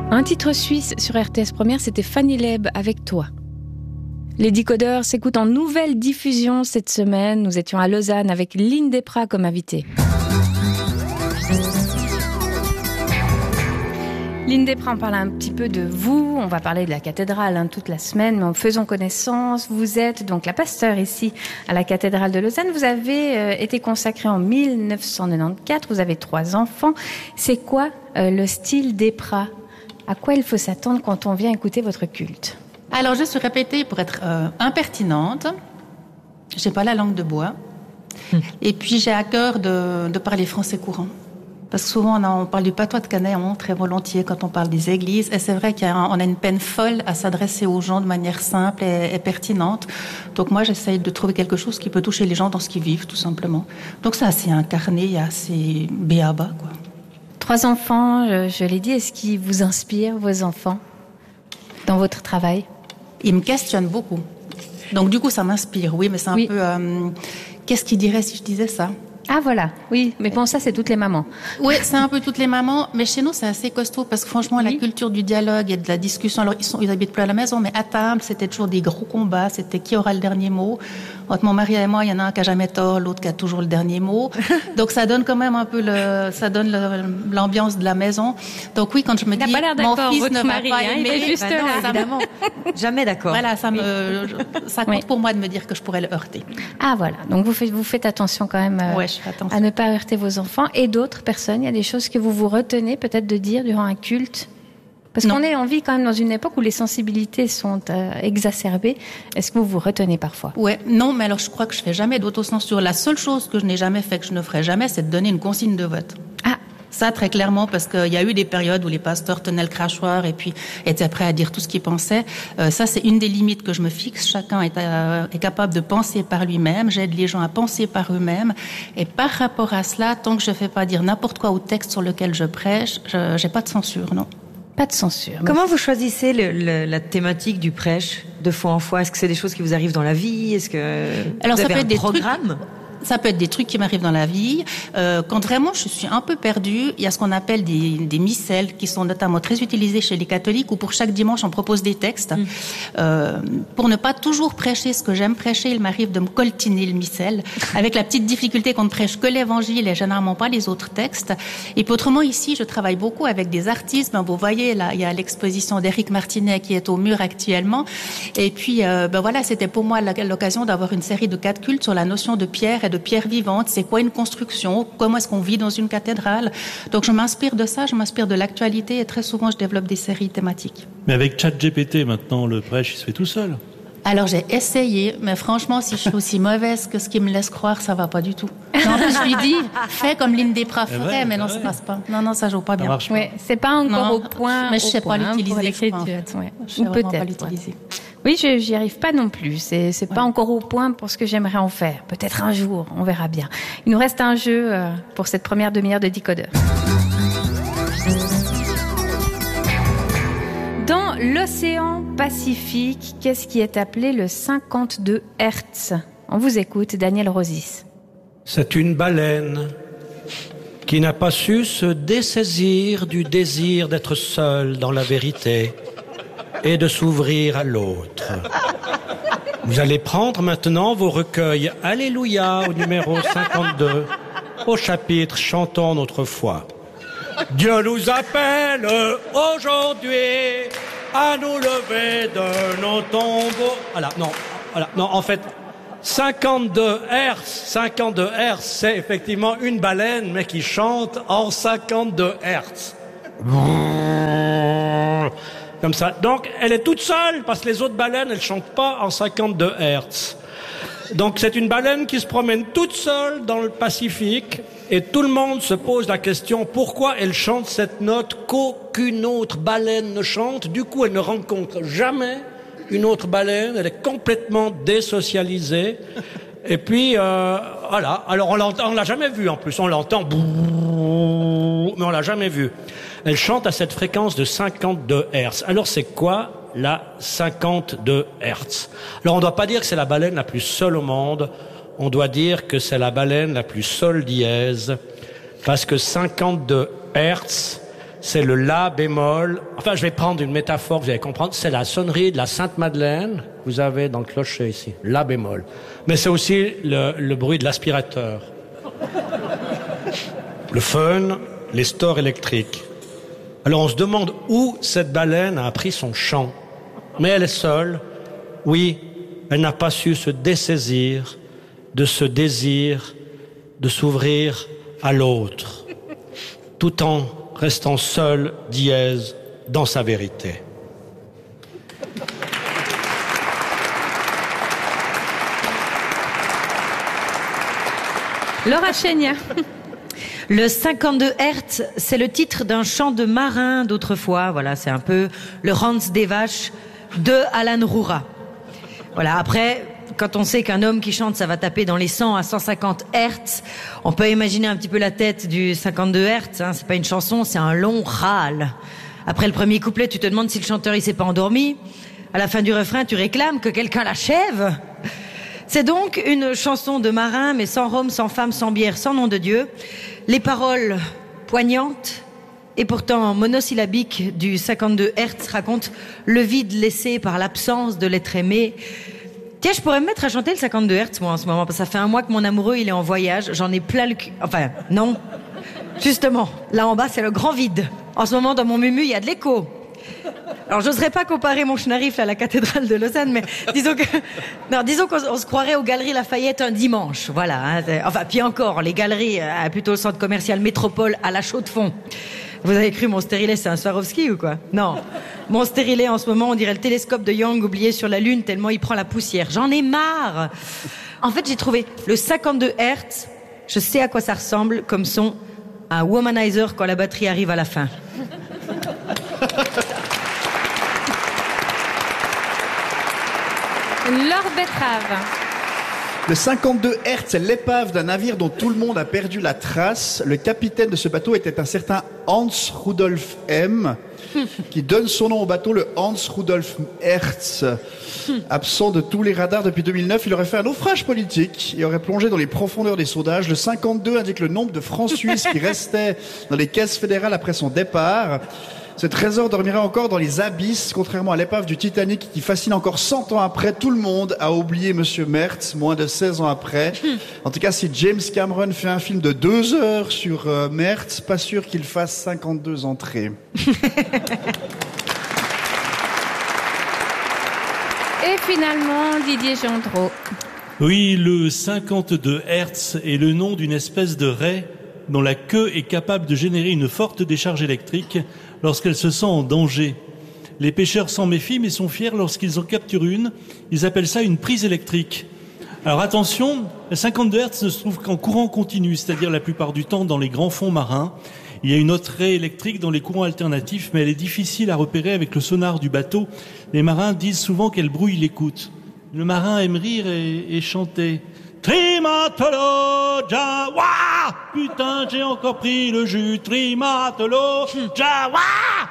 Un titre suisse sur RTS Première, c'était Fanny Leb avec Toi. Les Décodeurs s'écoutent en nouvelle diffusion cette semaine. Nous étions à Lausanne avec Lynn Desprats comme invitée. Lynn Desprats, on parle un petit peu de vous. On va parler de la cathédrale toute la semaine, mais en faisant connaissance. Vous êtes donc la pasteur ici à la cathédrale de Lausanne. Vous avez été consacrée en 1994. Vous avez 3 enfants. C'est quoi le style Desprats ? À quoi il faut s'attendre quand on vient écouter votre culte ? Alors, je suis répétée pour être impertinente. J'ai pas la langue de bois. Et puis, j'ai à cœur de parler français courant. Parce que souvent, on parle du patois de Canet très volontiers quand on parle des églises. Et c'est vrai qu'on a une peine folle à s'adresser aux gens de manière simple et pertinente. Donc moi, j'essaye de trouver quelque chose qui peut toucher les gens dans ce qu'ils vivent, tout simplement. Donc c'est assez incarné, assez béaba, quoi. 3 enfants, je l'ai dit. Est-ce qu'ils vous inspirent, vos enfants, dans votre travail ? Ils me questionnent beaucoup. Donc du coup, ça m'inspire, oui. Mais c'est un peu... qu'est-ce qu'ils diraient si je disais ça ? Ah voilà, oui, mais bon, ça c'est toutes les mamans. Oui, c'est un peu toutes les mamans, mais chez nous c'est assez costaud parce que franchement la culture du dialogue et de la discussion, alors ils habitent plus à la maison, mais à table c'était toujours des gros combats, c'était qui aura le dernier mot. Entre mon mari et moi, il y en a un qui a jamais tort, l'autre qui a toujours le dernier mot. Donc ça donne quand même un peu l'ambiance de la maison. Donc oui, quand je me dis mon fils ne va pas aimer, juste là, évidemment, jamais d'accord. Voilà, ça compte pour moi de me dire que je pourrais le heurter. Ah voilà, donc vous faites attention quand même. À ne pas heurter vos enfants et d'autres personnes. Il y a des choses que vous retenez peut-être de dire durant un culte. Parce qu'on vit quand même dans une époque où les sensibilités sont exacerbées. Est-ce que vous retenez parfois ? Ouais, non, mais alors je crois que je fais jamais d'autocensure. La seule chose que je n'ai jamais fait, que je ne ferai jamais, c'est de donner une consigne de vote. Ah. Ça, très clairement, parce qu'il y a eu des périodes où les pasteurs tenaient le crachoir et puis étaient prêts à dire tout ce qu'ils pensaient. Ça, c'est une des limites que je me fixe. Chacun est capable de penser par lui-même. J'aide les gens à penser par eux-mêmes. Et par rapport à cela, tant que je ne fais pas dire n'importe quoi au texte sur lequel je prêche, j'ai pas de censure, non. Pas de censure. Comment vous choisissez la thématique du prêche de fois en fois ? Est-ce que c'est des choses qui vous arrivent dans la vie ? Est-ce que vous avez un programme ? Ça peut être des trucs qui m'arrivent dans la vie. Quand vraiment je suis un peu perdue, il y a ce qu'on appelle des missels qui sont notamment très utilisés chez les catholiques où pour chaque dimanche on propose des textes. Pour ne pas toujours prêcher ce que j'aime prêcher, il m'arrive de me coltiner le missel avec la petite difficulté qu'on ne prêche que l'évangile et généralement pas les autres textes. Et puis autrement ici, je travaille beaucoup avec des artistes. Vous voyez là, il y a l'exposition d'Éric Martinet qui est au mur actuellement. Et puis voilà, c'était pour moi l'occasion d'avoir une série de 4 cultes sur la notion de pierre et de pierre vivante, c'est quoi une construction, comment est-ce qu'on vit dans une cathédrale. Donc je m'inspire de ça, je m'inspire de l'actualité et très souvent je développe des séries thématiques. Mais avec ChatGPT maintenant, le prêche il se fait tout seul. Alors j'ai essayé, mais franchement si je suis aussi mauvaise que ce qu'il me laisse croire, ça va pas du tout. Non, je lui dis, fais comme Lynn Desprats ferait, mais non, ça passe pas. Non, ça joue pas bien. Marche pas. Ouais, c'est pas encore au point. Mais je sais pas l'utiliser. Je sais peut-être pas l'utiliser. Oui, j'y arrive pas non plus. C'est pas encore au point pour ce que j'aimerais en faire. Peut-être un jour, on verra bien. Il nous reste un jeu pour cette première demi-heure de Décodeurs. Dans l'océan Pacifique, qu'est-ce qui est appelé le 52 Hertz ? On vous écoute, Daniel Rosis. C'est une baleine qui n'a pas su se dessaisir du désir d'être seule dans la vérité et de s'ouvrir à l'autre. Vous allez prendre maintenant vos recueils Alléluia au numéro 52, au chapitre Chantons notre foi. Dieu nous appelle aujourd'hui à nous lever de nos tombeaux. Non, en fait, 52 Hertz, c'est effectivement une baleine, mais qui chante en 52 Hertz. Comme ça. Donc, elle est toute seule, parce que les autres baleines, elles chantent pas en 52 Hertz. Donc, c'est une baleine qui se promène toute seule dans le Pacifique, et tout le monde se pose la question, pourquoi elle chante cette note qu'aucune autre baleine ne chante? Du coup, elle ne rencontre jamais une autre baleine, elle est complètement désocialisée. Et puis, voilà. Alors, on l'a jamais vue, en plus. On l'entend, mais on l'a jamais vue. Elle chante à cette fréquence de 52 Hertz. Alors, c'est quoi la 52 Hertz? Alors, on ne doit pas dire que c'est la baleine la plus seule au monde. On doit dire que c'est la baleine la plus sol dièse. Parce que 52 Hertz, c'est le La bémol. Enfin, je vais prendre une métaphore, vous allez comprendre. C'est la sonnerie de la Sainte-Madeleine. Vous avez dans le clocher ici, La bémol. Mais c'est aussi le bruit de l'aspirateur. Le fun, les stores électriques. Alors on se demande où cette baleine a appris son chant. Mais elle est seule. Oui, elle n'a pas su se dessaisir de ce désir de s'ouvrir à l'autre, tout en restant seule, dièse, dans sa vérité. Laura Chénia. Le 52 Hertz, c'est le titre d'un chant de marin d'autrefois. Voilà, c'est un peu le Hans des Vaches de Alan Roura. Voilà, après, quand on sait qu'un homme qui chante, ça va taper dans les 100 à 150 Hertz, on peut imaginer un petit peu la tête du 52 Hertz. Hein. C'est pas une chanson, c'est un long râle. Après le premier couplet, tu te demandes si le chanteur il s'est pas endormi. À la fin du refrain, tu réclames que quelqu'un l'achève. C'est donc une chanson de marin, mais sans rhum, sans femme, sans bière, sans nom de Dieu. Les paroles poignantes et pourtant monosyllabiques du 52 Hertz racontent le vide laissé par l'absence de l'être aimé. Tiens, je pourrais me mettre à chanter le 52 Hertz, moi, en ce moment, parce que ça fait un mois que mon amoureux, il est en voyage. J'en ai plein le cul. Enfin, non. Justement, là en bas, c'est le grand vide. En ce moment, dans mon mumu, il y a de l'écho. Alors, j'oserais pas comparer mon schnarif à la cathédrale de Lausanne, mais disons qu'on se croirait aux Galeries Lafayette un dimanche. Voilà. Hein. Enfin, puis encore, les galeries, plutôt le centre commercial Métropole à la Chaux-de-Fonds. Vous avez cru mon stérilet, c'est un Swarovski ou quoi? Non. Mon stérilet, en ce moment, on dirait le télescope de Young oublié sur la Lune tellement il prend la poussière. J'en ai marre. En fait, j'ai trouvé le 52 Hertz. Je sais à quoi ça ressemble comme son, un womanizer quand la batterie arrive à la fin. Laure Betrave. Le 52 Hertz, c'est l'épave d'un navire dont tout le monde a perdu la trace. Le capitaine de ce bateau était un certain Hans Rudolf M, qui donne son nom au bateau, le Hans Rudolf Hertz. Absent de tous les radars depuis 2009, il aurait fait un naufrage politique et aurait plongé dans les profondeurs des sondages. Le 52 indique le nombre de francs suisses qui restaient dans les caisses fédérales après son départ. Ce trésor dormira encore dans les abysses, contrairement à l'épave du Titanic qui fascine encore 100 ans après. Tout le monde a oublié Monsieur Mertz, moins de 16 ans après. En tout cas, si James Cameron fait un film de 2 heures sur Mertz, pas sûr qu'il fasse 52 entrées. Et finalement, Didier Gendreau. Oui, le 52 Hertz est le nom d'une espèce de raie dont la queue est capable de générer une forte décharge électrique lorsqu'elle se sent en danger. Les pêcheurs s'en méfient mais sont fiers lorsqu'ils en capturent une. Ils appellent ça une prise électrique. Alors attention, le 52 Hertz ne se trouve qu'en courant continu, c'est-à-dire la plupart du temps dans les grands fonds marins. Il y a une autre raie électrique dans les courants alternatifs, mais elle est difficile à repérer avec le sonar du bateau. Les marins disent souvent qu'elle brouille l'écoute. Le marin aime rire et chanter. Trimatolo, Jawa! Putain, j'ai encore pris le jus. Trimatolo, Jawa!